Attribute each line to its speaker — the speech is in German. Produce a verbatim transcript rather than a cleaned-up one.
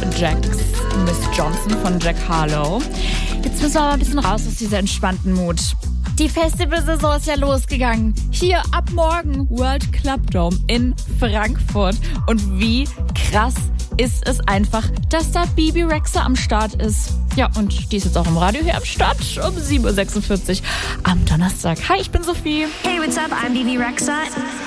Speaker 1: Jax Miss Johnson von Jack Harlow. Jetzt müssen wir aber ein bisschen raus aus dieser entspannten Mut. Die Festivalsaison ist ja losgegangen. Hier ab morgen World Club Dome in Frankfurt. Und wie krass ist es einfach, dass da Bebe Rexha am Start ist. Ja, und die ist jetzt auch im Radio hier am Start um sieben Uhr sechsundvierzig am Donnerstag. Hi, ich bin Sophie.
Speaker 2: Hey, what's up? I'm Bebe Rexha.